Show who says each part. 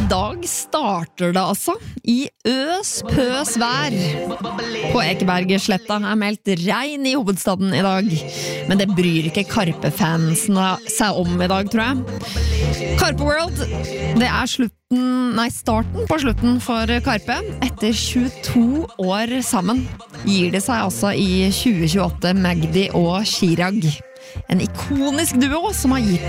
Speaker 1: dag starter det altså I pøs vær. På Ekebergsletta meldt regn I hovedstaden I dag, men det bryr ikke Karpe-fansene seg om I dag, tror jeg. Karpe World, det starten på slutten for Karpe. Etter 22 år sammen gir det seg altså I 2028 Magdi og Chirag. En ikonisk duo som har gitt